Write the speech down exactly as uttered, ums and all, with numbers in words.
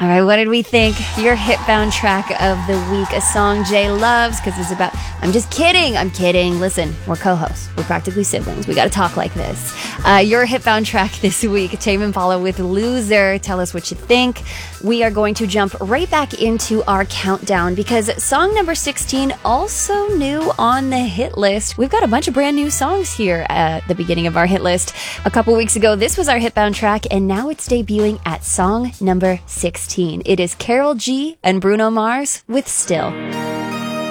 All right, what did we think? Your hit-bound track of the week, a song Jay loves because it's about... I'm just kidding. I'm kidding. Listen, we're co-hosts. We're practically siblings. We got to talk like this. Uh, your hit-bound track this week, Tame Impala with Loser. Tell us what you think. We are going to jump right back into our countdown because song number sixteen, also new on the hit list. We've got a bunch of brand new songs here at the beginning of our hit list. A couple weeks ago, this was our hit-bound track, and now it's debuting at song number sixteen. It is Karol G and Bruno Mars with Still.